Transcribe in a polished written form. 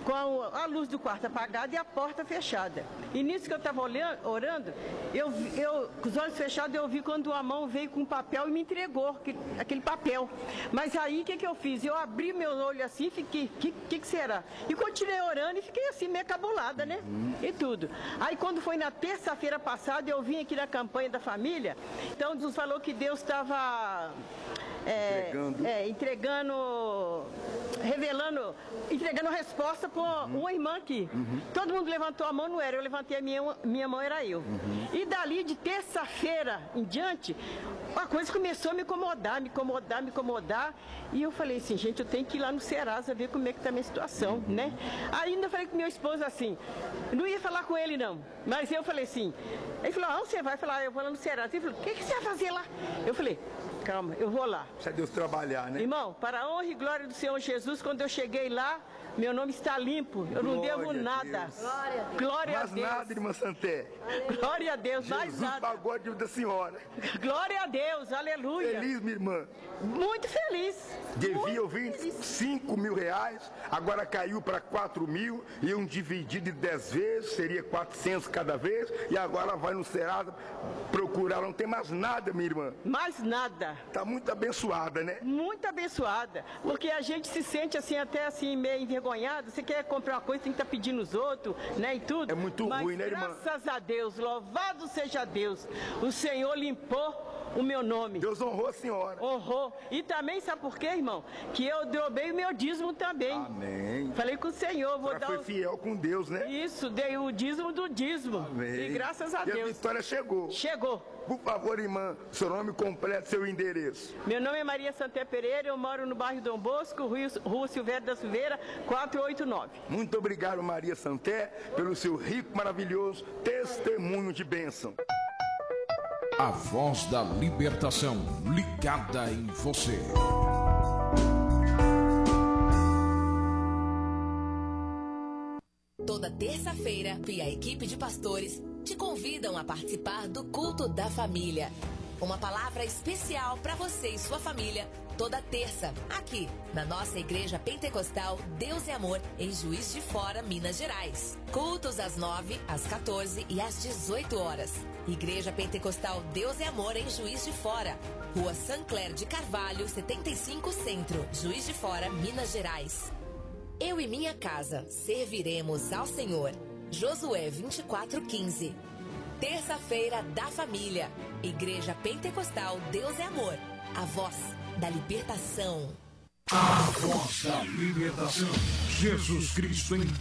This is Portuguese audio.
com a luz do quarto apagada e a porta fechada. E nisso que eu estava orando, eu, com os olhos fechados, eu vi quando a mão veio com um papel e me entregou aquele papel. Mas aí, o que eu fiz? Eu abri meu olho assim e fiquei, que será? E continuei orando e fiquei assim, meio cabulada, né? E tudo. Aí, quando foi na terça-feira passada, eu vim aqui na campanha da família, então Deus falou que Deus estava... entregando resposta para uma irmã aqui. Todo mundo levantou a mão, não era, eu levantei a minha mão, era eu. E dali, de terça-feira em diante, a coisa começou a me incomodar, e eu falei assim, gente, eu tenho que ir lá no Serasa ver como é que tá a minha situação, né? Aí ainda falei com meu esposo assim, não ia falar com ele não, mas eu falei assim, ele falou, onde você vai? Eu falei, eu vou lá no Serasa. Ele falou, o que você vai fazer lá? Eu falei, calma, eu vou lá. Deixa Deus trabalhar, né? Irmão, para a honra e glória do Senhor Jesus, quando eu cheguei lá, meu nome está limpo, eu não devo nada. Glória a Deus. Mais nada, irmã Santé. Glória a Deus, mais nada. Jesus pagou a dívida da senhora. Glória a Deus, aleluia. Feliz, minha irmã? Muito feliz. Devia ouvir 5 mil reais, agora caiu para 4 mil, iam dividir de 10 vezes, seria 400 cada vez, e agora vai no Serasa procurar, não tem mais nada, minha irmã. Mais nada. Tá muito abençoada, né? Muito abençoada, porque a gente se sente assim, até assim, meio envergonhado, você quer comprar uma coisa, tem que estar pedindo os outros, né, e tudo. É muito ruim, né, irmã? Graças a Deus, louvado seja Deus, o Senhor limpou o meu nome. Deus honrou a senhora. Honrou. E também, sabe por quê, irmão? Que eu dobrei o meu dízimo também. Amém. Falei com o Senhor, vou dar foi fiel com Deus, né? Isso, dei o dízimo do dízimo. Amém. E graças a Deus. E a vitória chegou. Chegou. Por favor, irmã, seu nome completo, seu endereço. Meu nome é Maria Santé Pereira, eu moro no bairro Dom Bosco, Rua Silvério da Silveira, 489. Muito obrigado, Maria Santé, pelo seu rico, maravilhoso testemunho de bênção. A voz da libertação ligada em você. Toda terça-feira, a equipe de pastores te convidam a participar do Culto da Família. Uma palavra especial para você e sua família, toda terça, aqui na nossa Igreja Pentecostal Deus e Amor, em Juiz de Fora, Minas Gerais. Cultos às 9, às 14 e às 18 horas. Igreja Pentecostal Deus e Amor, em Juiz de Fora, Rua Sancler de Carvalho, 75 Centro, Juiz de Fora, Minas Gerais. Eu e minha casa serviremos ao Senhor. Josué 24:15. Terça-feira da Família. Igreja Pentecostal Deus é Amor. A voz da libertação. A voz da libertação. Jesus Cristo em